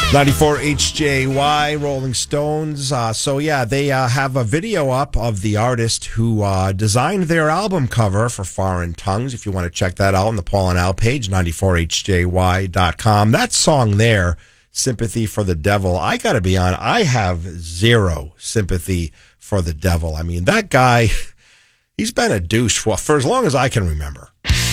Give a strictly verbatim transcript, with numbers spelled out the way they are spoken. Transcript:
ninety-four H J Y, Rolling Stones. Uh, so, yeah, they uh, have a video up of the artist who uh, designed their album cover for Foreign Tongues. If you want to check that out on the Paul and Al page, ninety-four H J Y dot com. That song there, Sympathy for the Devil, I got to be honest, I have zero sympathy for the devil. I mean, that guy, he's been a douche for, for as long as I can remember.